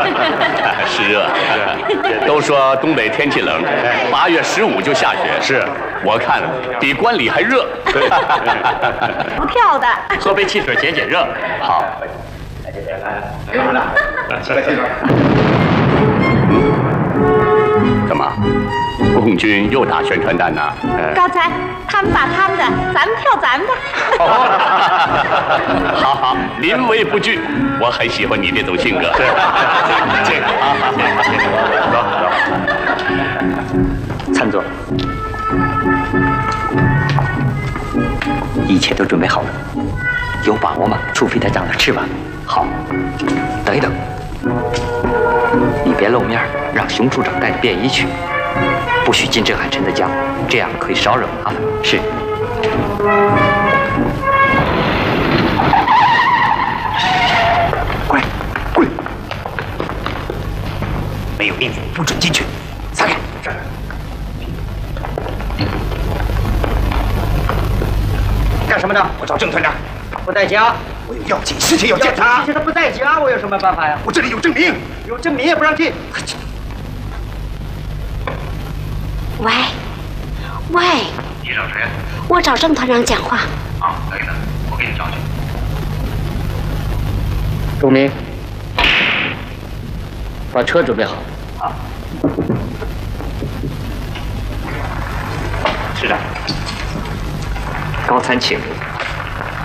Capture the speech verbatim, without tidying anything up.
是热，都说东北天气冷，八月十五就下雪。是，我看比关里还热。 不跳的。 喝杯汽水解解热。好。怎么，共军又打宣传单呢？ 刚才他们打他们的，咱们跳咱们的。 好好，临危不惧，我很喜欢你这种性格。是，这个啊，走走。 参座，一切都准备好了，有把握吗？除非他长了翅膀。好，等一等，你别露面，让熊处长带着便衣去，不许进郑汉琛的家，这样可以招惹麻烦。是。过来，过来，没有命令不准进去，散开。是。干什么呢？我找郑团长。不在家。我有要紧事情要见他。其实他不在家，我有什么办法呀？我这里有证明，有证明也不让进。 喂，喂， 你找谁？ 我找郑团长讲话。 好，可以的，我给你找去。钟明，把车准备好。好。师长，高参请。